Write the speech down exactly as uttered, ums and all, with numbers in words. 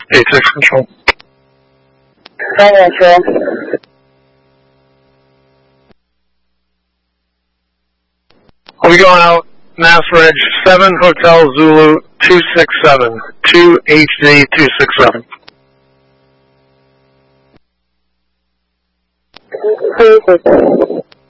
eight six control. Right, control. I'll be going out, Mass Ridge, seven Hotel Zulu two six seven, two H Z two six seven. Please,